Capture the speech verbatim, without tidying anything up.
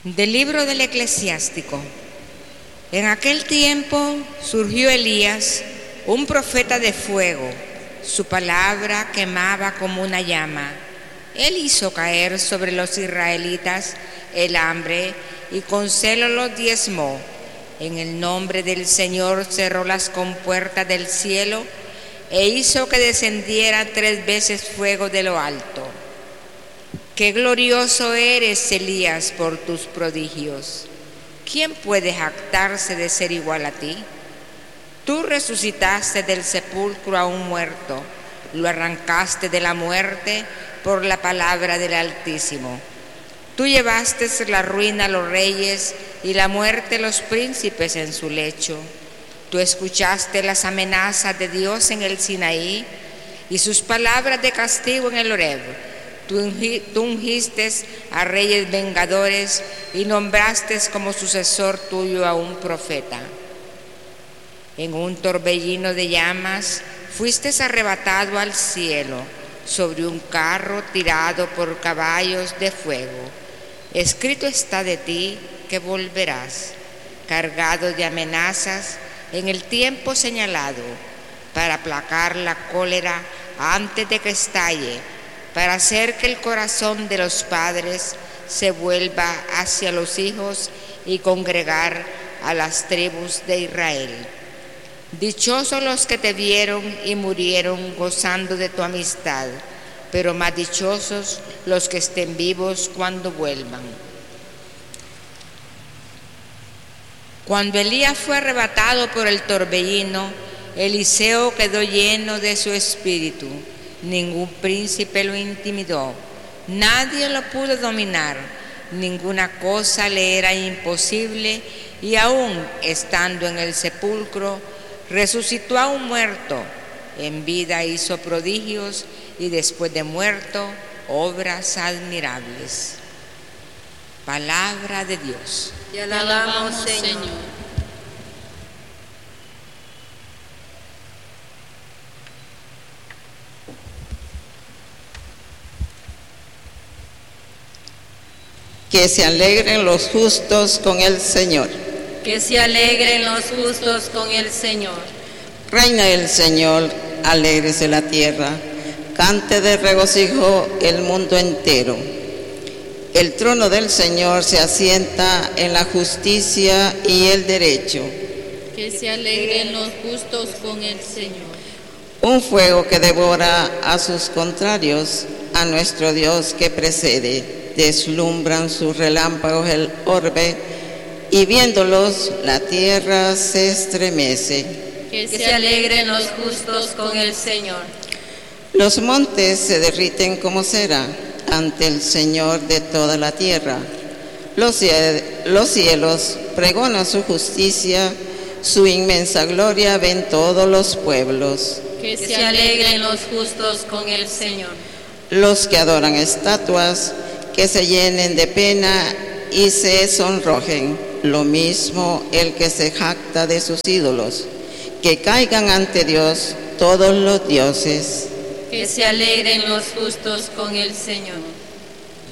Del libro del Eclesiástico. En aquel tiempo surgió Elías, un profeta de fuego. Su palabra quemaba como una llama. Él hizo caer sobre los israelitas el hambre y con celo los diezmó. En el nombre del Señor cerró las compuertas del cielo e hizo que descendiera tres veces fuego de lo alto. Qué glorioso eres, Elías, por tus prodigios. ¿Quién puede jactarse de ser igual a ti? Tú resucitaste del sepulcro a un muerto, lo arrancaste de la muerte por la palabra del Altísimo. Tú llevaste la ruina a los reyes y la muerte a los príncipes en su lecho. Tú escuchaste las amenazas de Dios en el Sinaí y sus palabras de castigo en el Horeb. Tú ungiste a reyes vengadores y nombraste como sucesor tuyo a un profeta. En un torbellino de llamas fuiste arrebatado al cielo sobre un carro tirado por caballos de fuego. Escrito está de ti que volverás, cargado de amenazas en el tiempo señalado, para aplacar la cólera antes de que estalle, para hacer que el corazón de los padres se vuelva hacia los hijos y congregar a las tribus de Israel. Dichosos los que te vieron y murieron gozando de tu amistad, pero más dichosos los que estén vivos cuando vuelvan. Cuando Elías fue arrebatado por el torbellino, Eliseo quedó lleno de su espíritu. Ningún príncipe lo intimidó, nadie lo pudo dominar, ninguna cosa le era imposible, y aún estando en el sepulcro, resucitó a un muerto. En vida hizo prodigios y después de muerto, obras admirables. Palabra de Dios. Te alabamos, Señor. Que se alegren los justos con el Señor. Que se alegren los justos con el Señor. Reina el Señor, alégrese la tierra, cante de regocijo el mundo entero. El trono del Señor se asienta en la justicia y el derecho. Que se alegren los justos con el Señor. Un fuego que devora a sus contrarios, a nuestro Dios que precede. Deslumbran sus relámpagos el orbe, y viéndolos la tierra se estremece. Que se alegren los justos con el Señor. Los montes se derriten como cera ante el Señor de toda la tierra. Los, los cielos pregonan su justicia, su inmensa gloria ven todos los pueblos. Que se alegren los justos con el Señor. Los que adoran estatuas, que se llenen de pena y se sonrojen, lo mismo el que se jacta de sus ídolos, que caigan ante Dios todos los dioses. Que se alegren los justos con el Señor.